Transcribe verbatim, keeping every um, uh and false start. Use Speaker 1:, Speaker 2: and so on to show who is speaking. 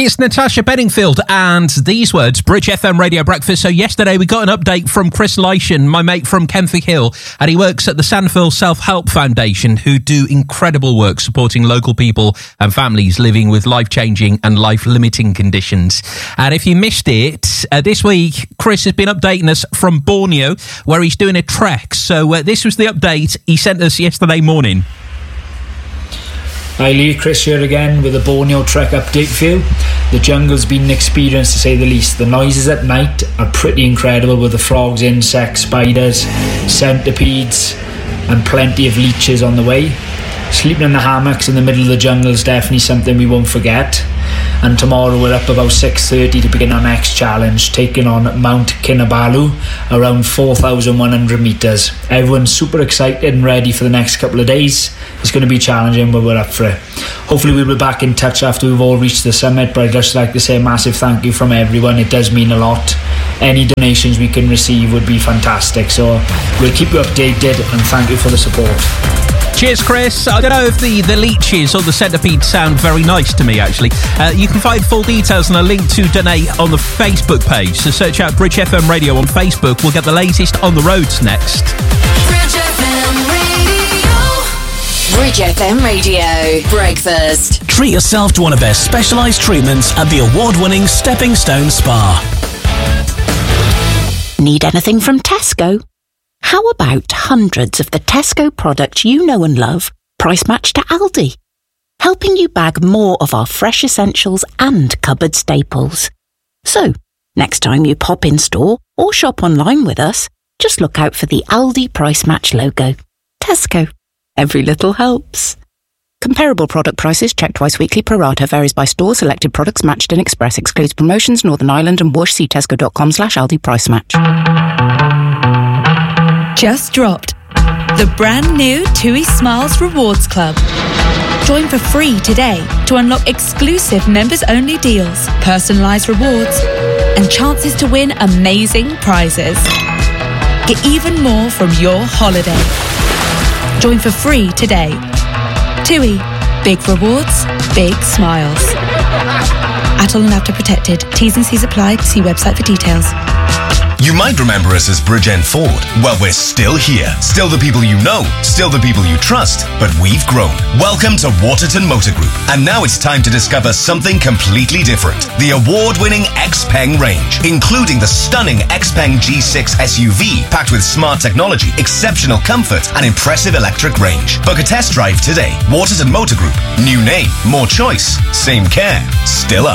Speaker 1: It's Natasha Bedingfield and these words, Bridge F M Radio Breakfast. So yesterday we got an update from Chris Lyshan, my mate from Kenfig Hill, and he works at the Sandfield Self-Help Foundation, who do incredible work supporting local people and families living with life-changing and life-limiting conditions. And if you missed it, uh, this week Chris has been updating us from Borneo, where he's doing a trek. So uh, this was the update he sent us yesterday morning.
Speaker 2: Hi Lee, Chris here again with a Borneo trek update for you. The jungle's been an experience to say the least. The noises at night are pretty incredible, with the frogs, insects, spiders, centipedes and plenty of leeches on the way. Sleeping in the hammocks in the middle of the jungle is definitely something we won't forget. And tomorrow we're up about six thirty to begin our next challenge, taking on Mount Kinabalu, around four thousand one hundred metres. Everyone's super excited and ready for the next couple of days. It's going to be challenging, but we're up for it. Hopefully we'll be back in touch after we've all reached the summit, but I'd just like to say a massive thank you from everyone. It does mean a lot. Any donations we can receive would be fantastic. So we'll keep you updated, and thank you for the support.
Speaker 1: Cheers, Chris. I don't know if the, the leeches or the centipedes sound very nice to me, actually. Uh, you can find full details and a link to donate on the Facebook page. So search out Bridge F M Radio on Facebook. We'll get the latest on the roads next.
Speaker 3: Bridge F M Radio. Bridge F M Radio. Breakfast.
Speaker 4: Treat yourself to one of their specialised treatments at the award-winning Stepping Stone Spa.
Speaker 5: Need anything from Tesco? How about hundreds of the Tesco products you know and love, price matched to Aldi? Helping you bag more of our fresh essentials and cupboard staples. So, next time you pop in store or shop online with us, just look out for the Aldi Price Match logo. Tesco. Every little helps. Comparable product prices checked twice weekly. Pro rata varies by store. Selected products matched in Express. Excludes promotions, Northern Ireland and Whoosh. See tesco.com slash Aldi Price Match.
Speaker 6: Just dropped the brand new TUI Smiles Rewards Club. Join for free today to unlock exclusive members-only deals, personalised rewards, and chances to win amazing prizes. Get even more from your holiday. Join for free today. TUI. Big rewards, big smiles. Atoll and Apta protected. T's and C's applied. See website for details.
Speaker 7: You might remember us as Bridgend Ford. Well, we're still here. Still the people you know. Still the people you trust. But we've grown. Welcome to Waterton Motor Group. And now it's time to discover something completely different. The award-winning Xpeng range, including the stunning Xpeng G six S U V, packed with smart technology, exceptional comfort, and impressive electric range. Book a test drive today. Waterton Motor Group. New name, more choice, same care, still us.